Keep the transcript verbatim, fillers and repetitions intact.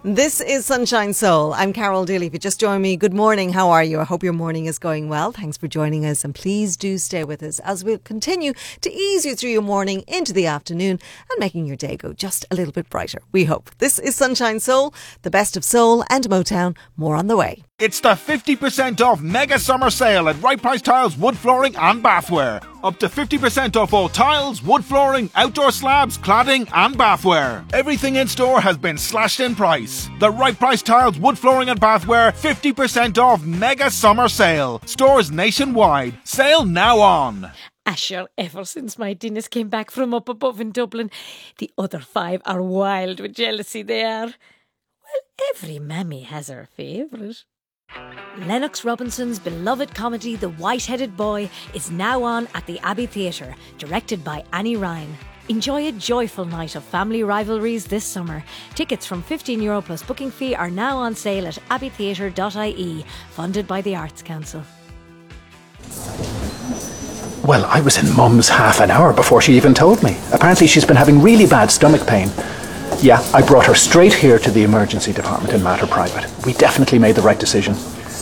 This is Sunshine Soul. I'm Carol Daly. If you just joined me, good morning. How are you? I hope your morning is going well. Thanks for joining us, and please do stay with us as we'll continue to ease you through your morning into the afternoon and making your day go just a little bit brighter, we hope. This is Sunshine Soul, the best of soul and Motown. More on the way. It's the fifty percent off mega summer sale at Right Price Tiles, wood flooring and bathware. Up to fifty percent off all tiles, wood flooring, outdoor slabs, cladding and bathware. Everything in store has been slashed in price. The Right Price Tiles, wood flooring and bathware fifty percent off mega summer sale. Stores nationwide. Sale now on. Asher, ever since my Dennis came back from up above in Dublin, the other five are wild with jealousy they are. Well, every mammy has her favourite. Lennox Robinson's beloved comedy The White-Headed Boy is now on at the Abbey Theatre, directed by Annie Ryan. Enjoy a joyful night of family rivalries this summer. Tickets from fifteen euro plus booking fee are now on sale at abbey theatre dot I E, funded by the Arts Council. Well, I was in Mum's half an hour before she even told me. Apparently she's been having really bad stomach pain. Yeah, I brought her straight here to the emergency department in Mater Private. We definitely made the right decision.